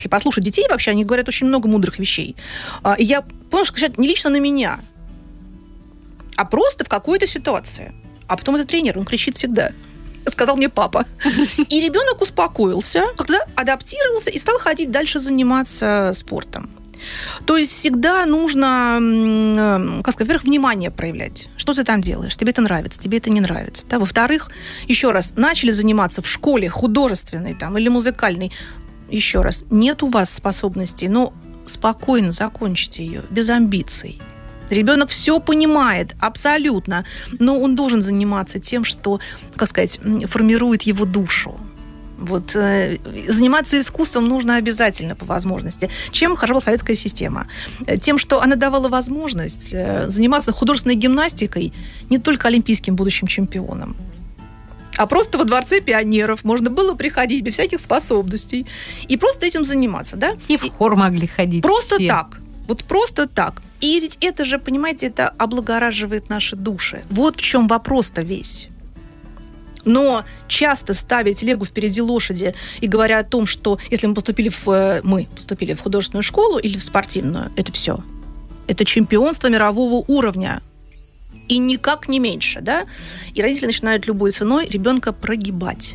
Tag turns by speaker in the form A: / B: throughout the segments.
A: Если послушать детей вообще, они говорят очень много мудрых вещей. И я поняла, что кричат не лично на меня, а просто в какой-то ситуации. А потом это тренер, он кричит всегда. Сказал мне папа. И ребенок успокоился, когда адаптировался и стал ходить дальше заниматься спортом. То есть всегда нужно, как сказать, во-первых, внимание проявлять. Что ты там делаешь? Тебе это нравится, тебе это не нравится. Да? Во-вторых, еще раз, начали заниматься в школе художественной там, или музыкальной. Еще раз, нет у вас способностей, но спокойно закончите ее, без амбиций. Ребенок все понимает, абсолютно, но он должен заниматься тем, что, как сказать, формирует его душу. Вот, заниматься искусством нужно обязательно по возможности. Чем хороша была советская система? Тем, что она давала возможность заниматься художественной гимнастикой не только олимпийским будущим чемпионом, а просто во Дворце пионеров можно было приходить без всяких способностей и просто этим заниматься, да?
B: И в хор могли ходить
A: просто
B: все.
A: Так. Вот просто так. И ведь это же, понимаете, это облагораживает наши души. Вот в чем вопрос-то весь. Но часто ставить телегу впереди лошади и говоря о том, что если мы поступили в художественную школу или в спортивную, это все. Это чемпионство мирового уровня. И никак не меньше, да? И родители начинают любой ценой ребенка прогибать.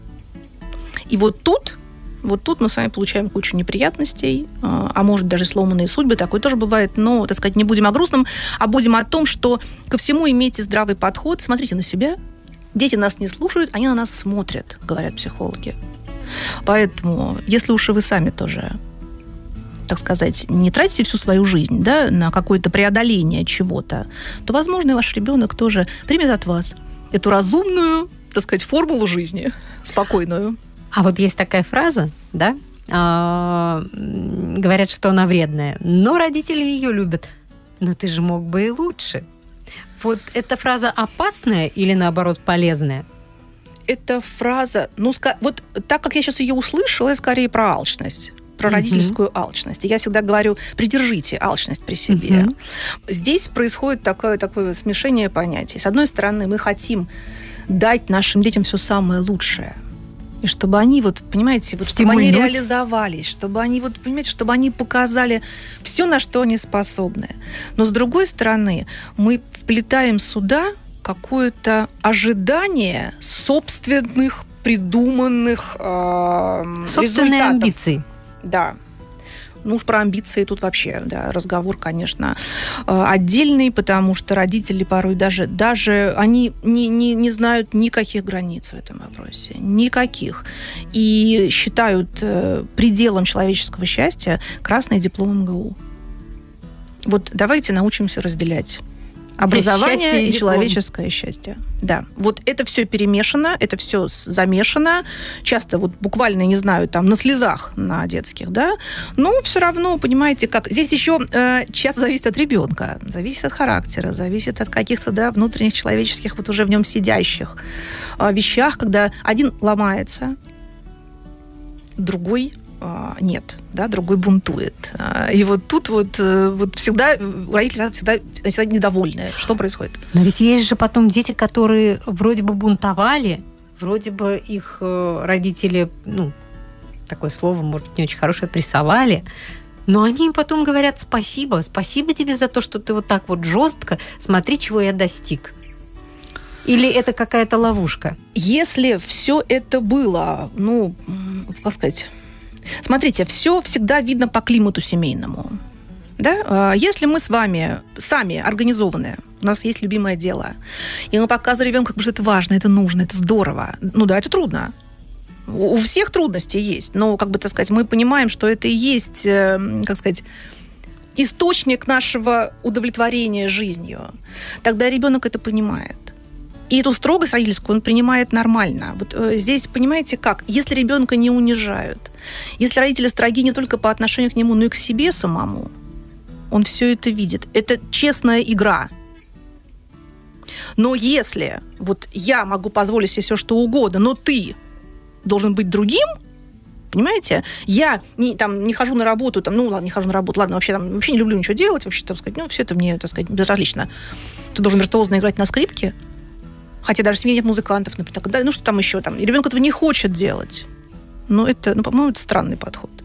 A: И вот тут мы с вами получаем кучу неприятностей, а может даже сломанные судьбы, такое тоже бывает, но, так сказать, не будем о грустном, а будем о том, что ко всему имейте здравый подход, смотрите на себя. Дети нас не слушают, они на нас смотрят, говорят психологи. Поэтому, если уж и вы сами тоже, так сказать, не тратите всю свою жизнь, да, на какое-то преодоление чего-то, то, возможно, и ваш ребенок тоже примет от вас эту разумную, так сказать, формулу жизни, спокойную.
B: А вот есть такая фраза, да, говорят, что она вредная, но родители ее любят. Но ты же мог бы и лучше. Вот эта фраза опасная или, наоборот, полезная?
A: Эта фраза, вот так как я сейчас ее услышала, это скорее про алчность, про родительскую алчность. И я всегда говорю, придержите алчность при себе. Здесь происходит такое смешение понятий. С одной стороны, мы хотим дать нашим детям все самое лучшее. И чтобы они, понимаете, чтобы они реализовались, чтобы они, понимаете, чтобы они показали все, на что они способны. Но, с другой стороны, мы вплетаем сюда какое-то ожидание собственных, придуманных
B: собственные
A: результатов.
B: Амбиции.
A: Да. Ну уж про амбиции тут вообще, да, разговор, конечно, отдельный, потому что родители порой даже они не знают никаких границ в этом вопросе. Никаких. И считают пределом человеческого счастья красный диплом МГУ. Вот давайте научимся разделять образование и человеческое счастье. Да. Вот это все перемешано, это все замешано. Часто буквально, не знаю, там на слезах на детских, да. Но все равно, понимаете, как... Здесь еще часто зависит от ребенка, зависит от характера, зависит от каких-то, да, внутренних человеческих, уже в нем сидящих вещах, когда один ломается, другой нет, да, другой бунтует. И тут всегда родители всегда недовольны. Что происходит?
B: Но ведь есть же потом дети, которые вроде бы бунтовали, вроде бы их родители, такое слово, может быть, не очень хорошее, прессовали, но они им потом говорят спасибо тебе за то, что ты вот так вот жестко, смотри, чего я достиг. Или это какая-то ловушка?
A: Если все это было, как сказать... Смотрите, все всегда видно по климату семейному. Да? Если мы с вами сами организованные, у нас есть любимое дело, и мы показываем ребенку, что это важно, это нужно, это здорово. Да, это трудно. У всех трудности есть, но, мы понимаем, что это и есть, источник нашего удовлетворения жизнью. Тогда ребенок это понимает. И эту строгость родительскую он принимает нормально. Здесь, понимаете, как? Если ребенка не унижают, если родители строги не только по отношению к нему, но и к себе самому, он все это видит. Это честная игра. Но если я могу позволить себе все, что угодно, но ты должен быть другим, понимаете? Я не хожу на работу, не хожу на работу, ладно, вообще не люблю ничего делать, вообще, все это мне, безразлично. Ты должен виртуозно играть на скрипке, хотя даже в семье нет музыкантов, например, что там еще, и ребенок этого не хочет делать. Это, по-моему, это странный подход.